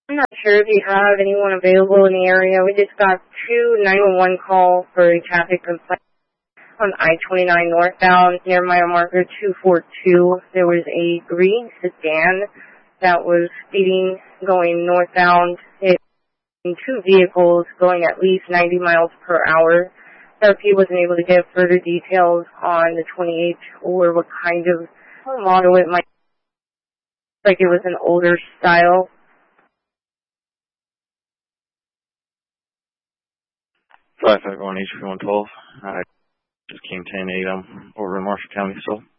I'm not sure if you have anyone available in the area. We just got two 911 calls for a traffic complaint on I-29 northbound near mile marker 242. There was a green sedan that was speeding going northbound. It two vehicles going at least 90 miles per hour. Therapy wasn't able to get further details on the 28 or what kind of model it might be. Like it was an older style. 551 HP112. I just came 10-8 over in Marshall County, so.